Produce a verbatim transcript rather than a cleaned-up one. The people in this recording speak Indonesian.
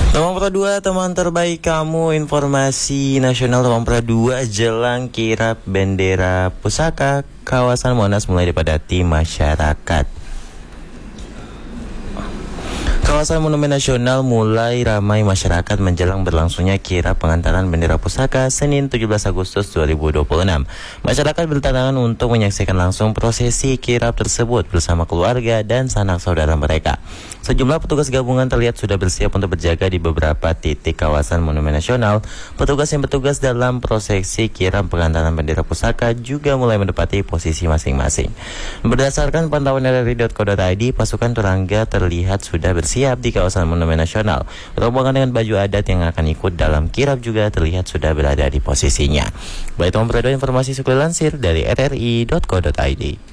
Teman Pra dua, teman terbaik kamu, informasi nasional Teman Pra dua jelang kirap bendera pusaka kawasan Monas mulai dipadati masyarakat. Kawasan Monumen Nasional mulai ramai masyarakat menjelang berlangsungnya kirap pengantaran bendera pusaka Senin tujuh belas Agustus dua ribu dua puluh enam. Masyarakat berdatangan untuk menyaksikan langsung prosesi kirap tersebut bersama keluarga dan sanak saudara mereka. Sejumlah petugas gabungan terlihat sudah bersiap untuk berjaga di beberapa titik kawasan Monumen Nasional. Petugas yang bertugas dalam prosesi kirap pengantaran bendera pusaka juga mulai menempati posisi masing-masing. Berdasarkan pantauan r r i dot co dot i d, pasukan Turangga terlihat sudah bersiap Siap di kawasan Monumen Nasional. Rombongan dengan baju adat yang akan ikut dalam kirap juga terlihat sudah berada di posisinya. Baik, teman Pra dua, informasi suku lansir dari r r i dot co dot i d.